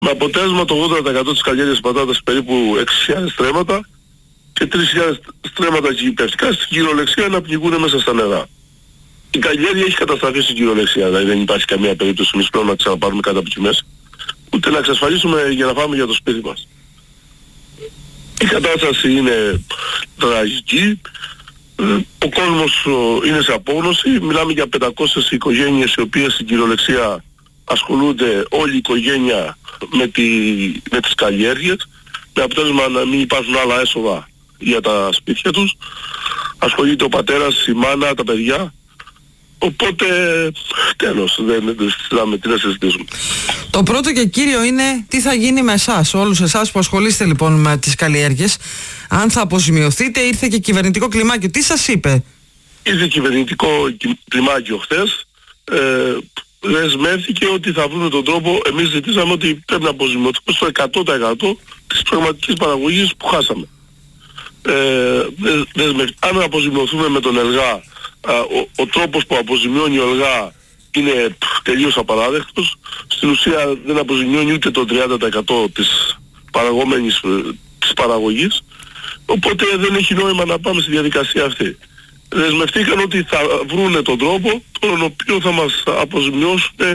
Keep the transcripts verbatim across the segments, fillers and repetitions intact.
με αποτέλεσμα το ογδόντα τοις εκατό της καλλιέργειας πατάτας περίπου έξι χιλιάδες στρέμματα και τρεις χιλιάδες στρέμματα κυπευτικά στην κυριολεξία να πνιγούν μέσα στα νερά. Η καλλιέργεια έχει καταστραφεί στην κυριολεξία, δηλαδή δεν υπάρχει καμία περίπτωση εμείς πλέον να ξαναπάρουμε κάτω από τη μέση, ούτε να εξασφαλίσουμε για να φάμε για το σπίτι μας. Η κατάσταση είναι τραγική, ο κόσμος είναι σε απόγνωση, μιλάμε για πεντακόσιες οικογένειες οι οποίες στην κυριολεξία ασχολούνται όλη η οικογένεια με, τη, με τις καλλιέργειες, με αποτέλεσμα να μην υπάρχουν άλλα έσοδα για τα σπίτια τους. Ασχολείται ο πατέρας, η μάνα, τα παιδιά. Οπότε τέλος, δεν συζητάμε, τι να συζητήσουμε. Το πρώτο και κύριο είναι τι θα γίνει με εσάς, όλους εσάς που ασχολείστε λοιπόν με τις καλλιέργειες. Αν θα αποζημιωθείτε, ήρθε και κυβερνητικό κλιμάκιο. Τι σας είπε? Ήρθε κυβερνητικό κλιμάκιο χθες. Ε, δεσμεύτηκε ότι θα βρούμε τον τρόπο. Εμείς ζητήσαμε ότι πρέπει να αποζημιωθούμε στο εκατό τοις εκατό της πραγματικής παραγωγής που χάσαμε. Ε, δεσμευ... Αν αποζημιωθούμε με τον ΕΛΓΑ, α, ο, ο τρόπος που αποζημιώνει ο ΕΛΓΑ είναι τελείως απαράδεκτος. Στην ουσία δεν αποζημιώνει ούτε το τριάντα τοις εκατό της παραγόμενης της παραγωγής, οπότε δεν έχει νόημα να πάμε στη διαδικασία αυτή. Δεσμευτήκαν ότι θα βρούνε τον τρόπο τον οποίο θα μας αποζημιώσουν ε,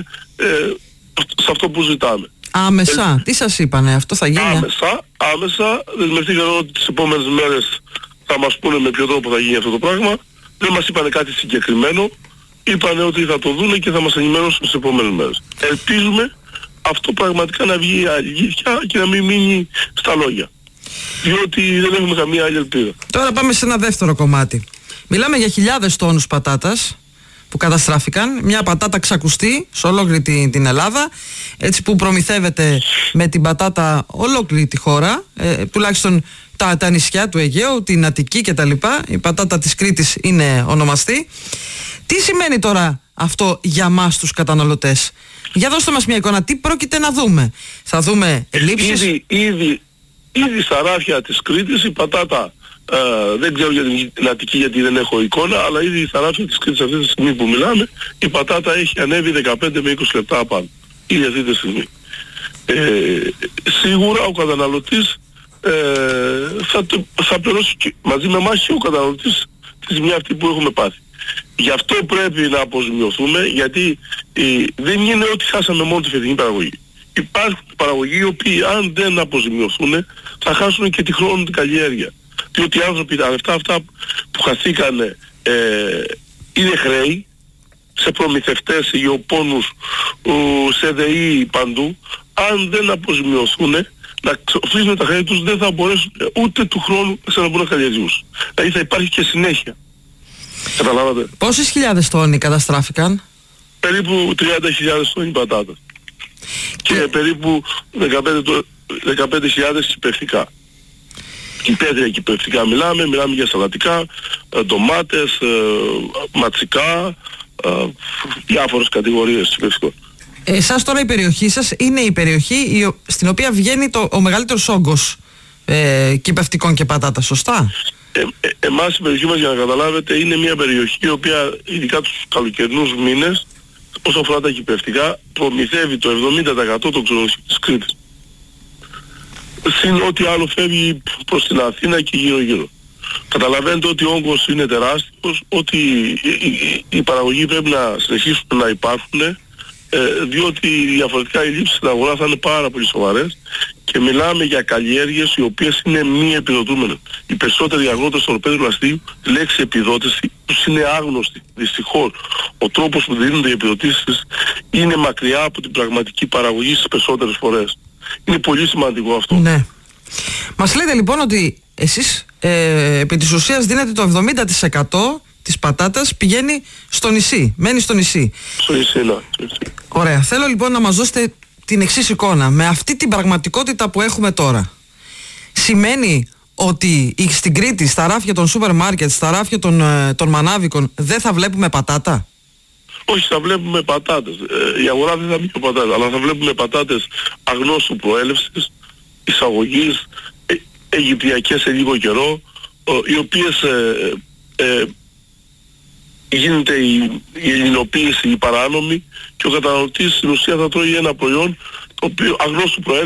σε αυτό που ζητάμε. Άμεσα, ε, τι σας είπανε, αυτό θα γίνει? Άμεσα, άμεσα, δεσμευτήκαν ότι τις επόμενες μέρες θα μας πούνε με ποιο τρόπο θα γίνει αυτό το πράγμα. Δεν μας είπανε κάτι συγκεκριμένο, είπανε ότι θα το δούνε και θα μας ενημερώσουν τις επόμενες μέρες. Ελπίζουμε αυτό πραγματικά να βγει αλήθεια και να μην μείνει στα λόγια, διότι δεν έχουμε καμία άλλη ελπίδα. Τώρα πάμε σε ένα δεύτερο κομμάτι. Μιλάμε για χιλιάδες τόνους πατάτας που καταστράφηκαν. Μια πατάτα ξακουστή σε ολόκληρη την, την Ελλάδα, έτσι που προμηθεύεται με την πατάτα ολόκληρη τη χώρα, ε, τουλάχιστον τα, τα νησιά του Αιγαίου, την Αττική κτλ. Η πατάτα της Κρήτης είναι ονομαστή. Τι σημαίνει τώρα αυτό για μας τους καταναλωτές? Για δώστε μας μια εικόνα, τι πρόκειται να δούμε? Θα δούμε ελλείψεις? Ήδη, ήδη, ήδη στα ράφια της Κρήτης η πατάτα, ε, δεν ξέρω για την Αττική γιατί δεν έχω εικόνα, αλλά ήδη στα ράφια της Κρήτης αυτή τη στιγμή που μιλάμε, η πατάτα έχει ανέβει δεκαπέντε με είκοσι λεπτά απάνω. Ήδη αυτή τη στιγμή. Ε, σίγουρα ο καταναλωτής ε, θα, θα πληρώσει μαζί με εμάς και ο καταναλωτής τη ζημιά αυτή που έχουμε πάθει. Γι' αυτό πρέπει να αποζημιωθούμε, γιατί ε, δεν είναι ότι χάσαμε μόνο τη φετινή παραγωγή. Υπάρχουν παραγωγοί οι οποίοι αν δεν αποζημιωθούν θα χάσουν και τη χρόνο την καλλιέργεια. Διότι οι άνθρωποι τα λεφτά αυτά που χαθήκανε ε, είναι χρέη σε προμηθευτές, σε γεωπόνους, σε ΔΕΗ παντού. Αν δεν αποζημιωθούν να ξοφλήσουν τα χρέη τους, δεν θα μπορέσουν ούτε του χρόνου να ξαναμπούν να καλλιεργήσουν. Δηλαδή θα υπάρχει και συνέχεια. Καταλάβατε? Πόσες χιλιάδες τόνοι καταστράφηκαν? Περίπου τριάντα χιλιάδες τόνοι πατάτας. Και, και περίπου δεκαπέντε χιλιάδες κυπευτικά. Υπέδρια κυπευτικά μιλάμε, μιλάμε για σαλατικά, ντομάτες, ματσικά, διάφορες κατηγορίες κυπευτικών. Εσάς τώρα η περιοχή σας είναι η περιοχή στην οποία βγαίνει το, ο μεγαλύτερος όγκος ε, κυπευτικών και πατάτα, σωστά? Ε, ε, εμάς η περιοχή μας, για να καταλάβετε, είναι μια περιοχή η οποία ειδικά τους καλοκαιρινούς μήνες, όσον αφορά τα κυπευτικά, προμηθεύει το εβδομήντα τοις εκατό των ξενοδοχείων της Κρήτης. Συν ό,τι άλλο φεύγει προς την Αθήνα και γύρω γύρω. Καταλαβαίνετε ότι ο όγκος είναι τεράστιος, ότι οι παραγωγοί πρέπει να συνεχίσουν να υπάρχουν, ε, διότι διαφορετικά οι λήψεις στην αγορά θα είναι πάρα πολύ σοβαρές και μιλάμε για καλλιέργειες οι οποίες είναι μη επιδοτούμενες. Οι περισσότεροι αγρότες στο Ευρωπαϊκό Πλαστείο, η λέξη επιδότηση τους είναι άγνωστη. Δυστυχώς, ο τρόπος που δίνονται οι επιδοτήσεις είναι μακριά από την πραγματική παραγωγή στις περισσότερες φορές. Είναι πολύ σημαντικό αυτό. Ναι. Μας λέτε λοιπόν ότι εσείς ε, επί της ουσίας δίνετε το εβδομήντα τοις εκατό της πατάτας πηγαίνει στο νησί, μένει στο νησί. Στο νησί, ναι. Ωραία. Θέλω λοιπόν να μας δώσετε την εξής εικόνα. Με αυτή την πραγματικότητα που έχουμε τώρα, σημαίνει ότι στην Κρήτη, στα ράφια των σούπερ μάρκετ, στα ράφια των, των μανάβικων δεν θα βλέπουμε πατάτα? Όχι, θα βλέπουμε πατάτες. Ε, η αγορά δεν θα μείνει πατάτες, αλλά θα βλέπουμε πατάτες αγνώστου προέλευσης, εισαγωγής, ε, αιγυπτιακές σε λίγο καιρό, ε, οι οποίες ε, ε, γίνεται η, η ελληνοποίηση, η παράνομη, και ο καταναλωτής στην ουσία θα τρώει ένα προϊόν το οποίο αγνώστου προέλευσης,